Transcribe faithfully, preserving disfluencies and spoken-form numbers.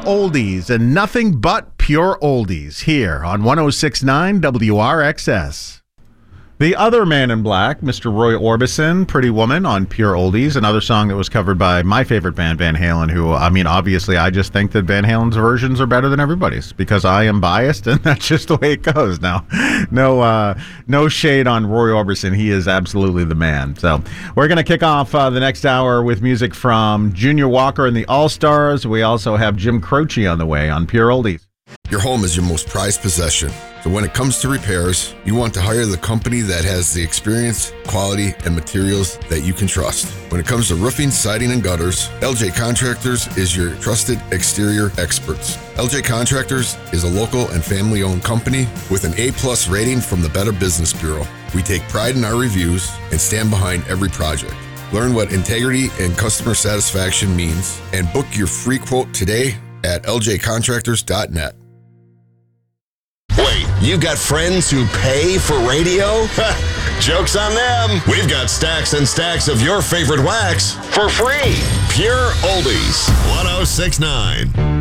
oldies and nothing but pure oldies here on one oh six point nine W R X S. The other man in black, Mister Roy Orbison, Pretty Woman on Pure Oldies, another song that was covered by my favorite band, Van Halen, who, I mean, obviously I just think that Van Halen's versions are better than everybody's because I am biased, and that's just the way it goes. Now, no uh, no shade on Roy Orbison. He is absolutely the man. So we're going to kick off uh, the next hour with music from Junior Walker and the All-Stars. We also have Jim Croce on the way on Pure Oldies. Your home is your most prized possession. So when it comes to repairs, you want to hire the company that has the experience, quality, and materials that you can trust. When it comes to roofing, siding, and gutters, L J Contractors is your trusted exterior experts. L J Contractors is a local and family-owned company with an A-plus rating from the Better Business Bureau. We take pride in our reviews and stand behind every project. Learn what integrity and customer satisfaction means and book your free quote today at L J contractors dot net. Wait, you got friends who pay for radio? Joke's on them. We've got stacks and stacks of your favorite wax for free. Pure Oldies, one oh six point nine.